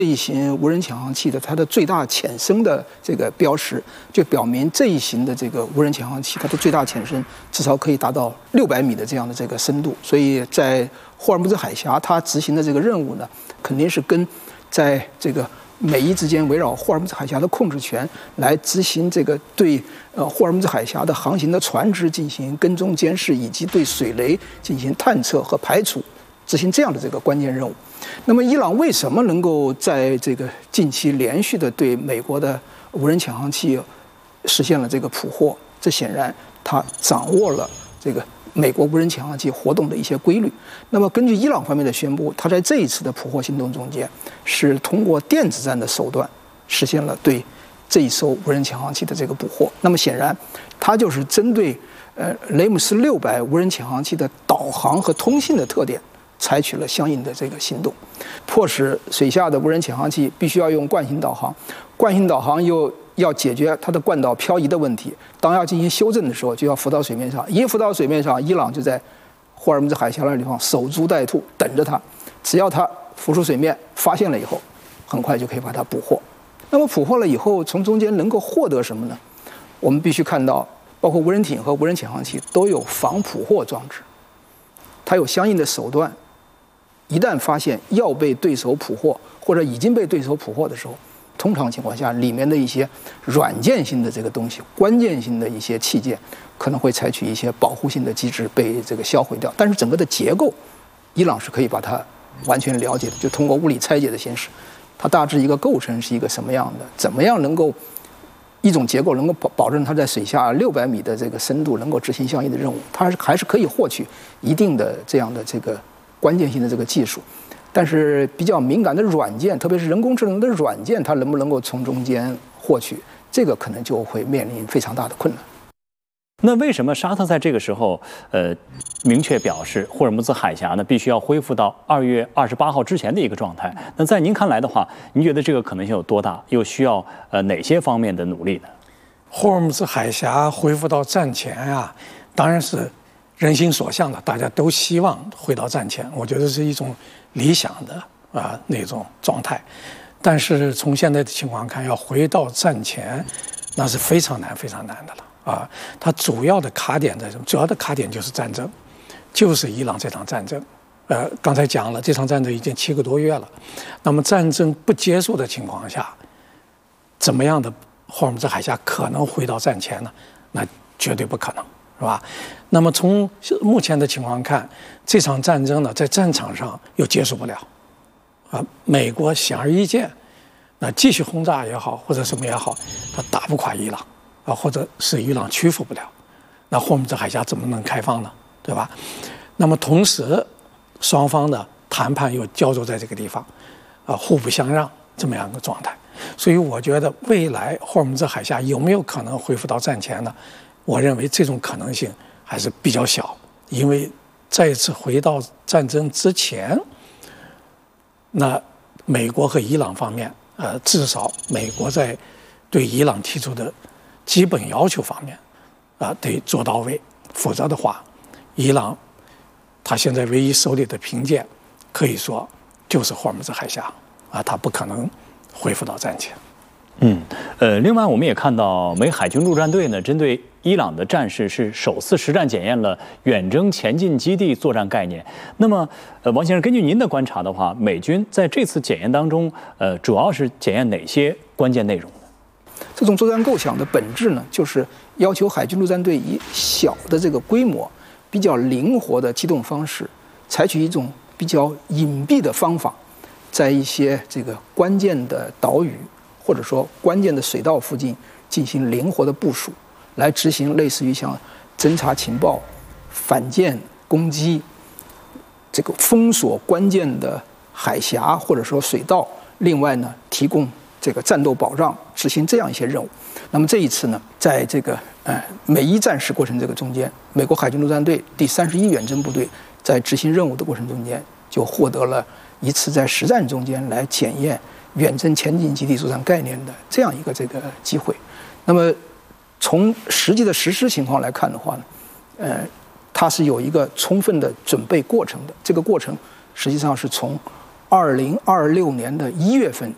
这一型无人潜航器的它的最大潜深的这个标识，就表明这一型的这个无人潜航器它的最大潜深至少可以达到600米的这样的这个深度。所以在霍尔木兹海峡，它执行的这个任务呢，肯定是跟在这个美伊之间围绕霍尔木兹海峡的控制权来执行这个对霍尔木兹海峡的航行的船只进行跟踪监视，以及对水雷进行探测和排除，执行这样的这个关键任务。那么伊朗为什么能够在这个近期连续的对美国的无人潜航器实现了这个捕获？这显然他掌握了这个美国无人潜航器活动的一些规律。那么根据伊朗方面的宣布，他在这一次的捕获行动中间是通过电子战的手段实现了对这一艘无人潜航器的这个捕获。那么显然他就是针对雷姆斯600无人潜航器的导航和通信的特点采取了相应的这个行动，迫使水下的无人潜航器必须要用惯性导航，惯性导航又要解决它的惯导漂移的问题。当要进行修正的时候，就要浮到水面上。一浮到水面上，伊朗就在霍尔木兹海峡那地方守株待兔，等着它。只要它浮出水面，发现了以后，很快就可以把它捕获。那么捕获了以后，从中间能够获得什么呢？我们必须看到，包括无人艇和无人潜航器都有防捕获装置，它有相应的手段。一旦发现要被对手捕获或者已经被对手捕获的时候，通常情况下里面的一些软件性的这个东西，关键性的一些器件可能会采取一些保护性的机制被这个销毁掉。但是整个的结构，伊朗是可以把它完全了解的，就通过物理拆解的形式，它大致一个构成是一个什么样的，怎么样能够一种结构能够保证它在水下600米的这个深度能够执行相应的任务，它还是可以获取一定的这样的这个关键性的这个技术。但是比较敏感的软件，特别是人工智能的软件，它能不能够从中间获取，这个可能就会面临非常大的困难。 那为什么沙特在这个时候明确表示霍尔木兹海峡呢必须要恢复到2月28号之前的一个状态？那在您看来的话，您觉得这个可能性有多大？又需要哪些方面的努力呢？ 霍尔木兹海峡恢复到战前啊，当然是人心所向的，大家都希望回到战前，我觉得是一种理想的那种状态。但是从现在的情况看，要回到战前，那是非常难、非常难的了啊！它主要的卡点在什么？主要的卡点就是战争，就是伊朗这场战争。刚才讲了，这场战争已经7个多月了。那么战争不结束的情况下，怎么样的霍尔木兹海峡可能回到战前呢？那绝对不可能。是吧？那么从目前的情况看，这场战争呢，在战场上又结束不了，美国显而易见，那继续轰炸也好，或者什么也好，它打不垮伊朗或者是伊朗屈服不了，那霍尔木兹海峡怎么能开放呢？对吧？那么同时，双方的谈判又焦灼在这个地方，互不相让这么样一个状态，所以我觉得未来霍尔木兹海峡有没有可能恢复到战前呢？我认为这种可能性还是比较小，因为再次回到战争之前，那美国和伊朗方面，至少美国在对伊朗提出的基本要求方面，得做到位，否则的话，伊朗他现在唯一手里的凭借，可以说就是霍尔木兹海峡他不可能恢复到战前。 另外我们也看到美海军陆战队呢，针对伊朗的战事是首次实战检验了远征前进基地作战概念。那么，王先生，根据您的观察的话，美军在这次检验当中，主要是检验哪些关键内容呢？ 这种作战构想的本质呢，就是要求海军陆战队以小的这个规模、比较灵活的机动方式，采取一种比较隐蔽的方法，在一些这个关键的岛屿或者说关键的水道附近进行灵活的部署，来执行类似于像侦察情报、反舰攻击、这个封锁关键的海峡或者说水道，另外呢提供这个战斗保障，执行这样一些任务。那么这一次呢，在这个美伊战事过程这个中间，美国海军陆战队第31远征部队在执行任务的过程中间，就获得了一次在实战中间来检验远征前进基地作战概念的这样一个这个机会。那么从实际的实施情况来看的话呢，它是有一个充分的准备过程的。这个过程实际上是从2026年的1月份